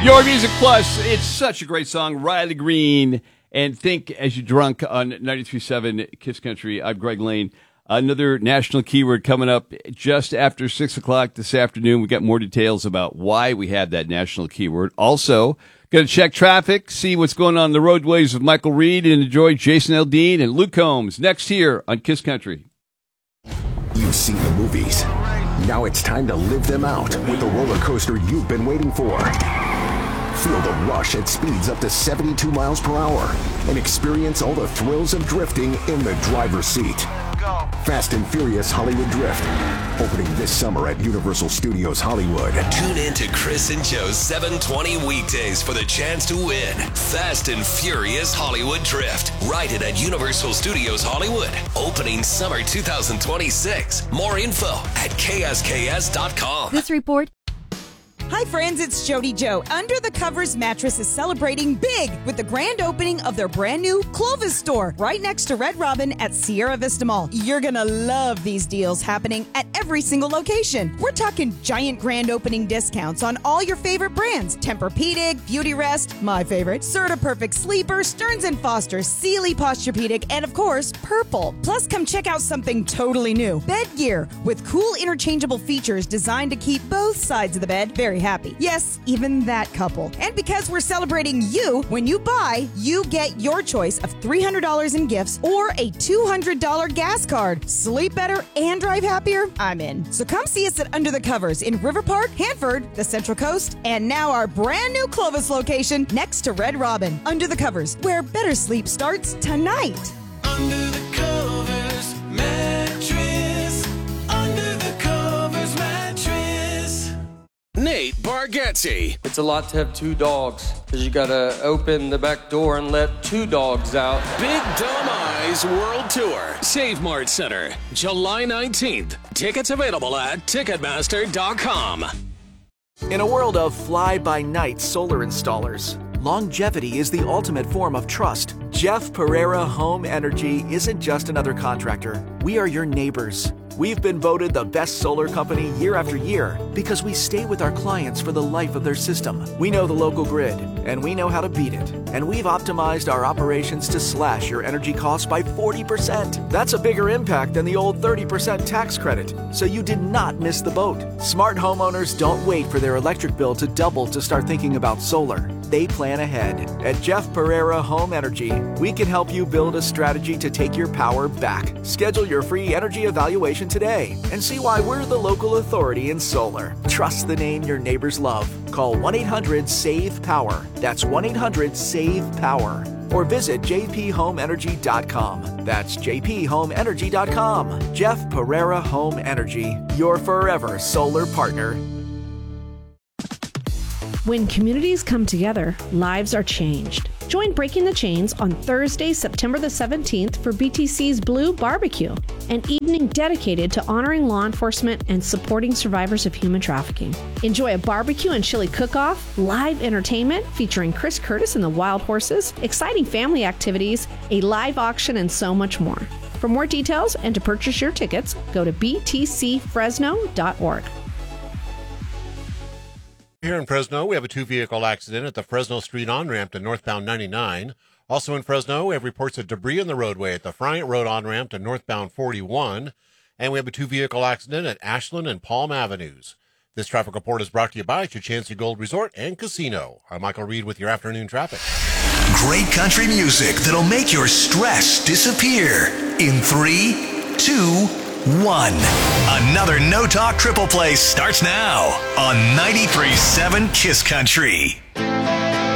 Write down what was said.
Your Music Plus, it's such a great song. Riley Green and Think As You Drunk on 93.7 Kiss Country. I'm Greg Lane. Another national keyword coming up just after 6 o'clock this afternoon. We got more details about why we have that national keyword. Also, going to check traffic, see what's going on the roadways with Michael Reed, and enjoy Jason Aldean and Luke Combs next here on Kiss Country. You've seen the movies. Now it's time to live them out with the roller coaster you've been waiting for. Feel the rush at speeds up to 72 miles per hour and experience all the thrills of drifting in the driver's seat. Fast and Furious Hollywood Drift, opening this summer at Universal Studios Hollywood. Tune in to Chris and Joe's 720 weekdays for the chance to win Fast and Furious Hollywood Drift, right at Universal Studios Hollywood, opening summer 2026. More info at ksks.com. This report. Hi friends, it's Jody Joe. Under the Covers Mattress is celebrating big with the grand opening of their brand new Clovis store right next to Red Robin at Sierra Vista Mall. You're gonna love these deals happening at every single location. We're talking giant grand opening discounts on all your favorite brands. Tempur-Pedic, Beautyrest, my favorite, Serta Perfect Sleeper, Stearns & Foster, Sealy Posturepedic, and of course, Purple. Plus, come check out something totally new. Bed gear with cool interchangeable features designed to keep both sides of the bed very happy. Yes, even that couple. And because we're celebrating you, when you buy, you get your choice of $300 in gifts or a $200 gas card. Sleep better and drive happier? I'm in. So come see us at Under the Covers in River Park, Hanford, the Central Coast, and now our brand new Clovis location next to Red Robin. Under the Covers, where better sleep starts tonight. Under the covers mattress. Under the covers mattress. Nate Bargatze. It's a lot to have two dogs, because you gotta open the back door and let two dogs out. Big Dumb Eyes World Tour. Save Mart Center, July 19th. Tickets available at Ticketmaster.com. In a world of fly-by-night solar installers, longevity is the ultimate form of trust. Jeff Pereira Home Energy isn't just another contractor. We are your neighbors. We've been voted the best solar company year after year because we stay with our clients for the life of their system. We know the local grid, and we know how to beat it. And we've optimized our operations to slash your energy costs by 40%. That's a bigger impact than the old 30% tax credit. So you did not miss the boat. Smart homeowners don't wait for their electric bill to double to start thinking about solar. They plan ahead. At Jeff Pereira Home Energy, we can help you build a strategy to take your power back. Schedule your free energy evaluation today and see why we're the local authority in solar. Trust the name your neighbors love. Call 1-800-SAVE-POWER. That's 1-800-SAVE-POWER. Or visit jphomeenergy.com. That's jphomeenergy.com. Jeff Pereira Home Energy, your forever solar partner. When communities come together, lives are changed. Join Breaking the Chains on Thursday, September the 17th for BTC's Blue Barbecue, an evening dedicated to honoring law enforcement and supporting survivors of human trafficking. Enjoy a barbecue and chili cook-off, live entertainment featuring Chris Curtis and the Wild Horses, exciting family activities, a live auction, and so much more. For more details and to purchase your tickets, go to btcfresno.org. Here in Fresno, we have a two-vehicle accident at the Fresno Street on-ramp to northbound 99. Also in Fresno, we have reports of debris in the roadway at the Friant Road on-ramp to northbound 41. And we have a two-vehicle accident at Ashland and Palm Avenues. This traffic report is brought to you by Chichancy Gold Resort and Casino. I'm Michael Reed with your afternoon traffic. Great country music that'll make your stress disappear. In 3, 2, 1. Another No Talk Triple Play starts now on 93.7 Kiss Country.